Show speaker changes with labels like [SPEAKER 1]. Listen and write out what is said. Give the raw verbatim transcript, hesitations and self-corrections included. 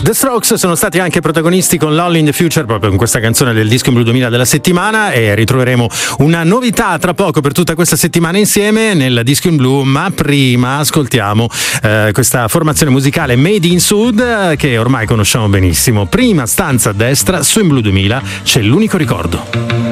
[SPEAKER 1] The Strokes sono stati anche protagonisti con Lonely in the Future, proprio in questa canzone del Disco in Blu duemila della settimana, e ritroveremo una novità tra poco per tutta questa settimana insieme nel Disco in Blu, ma prima ascoltiamo eh, questa formazione musicale Made in Sud che ormai conosciamo benissimo. Prima stanza a destra, su in Blu duemila c'è l'unico ricordo.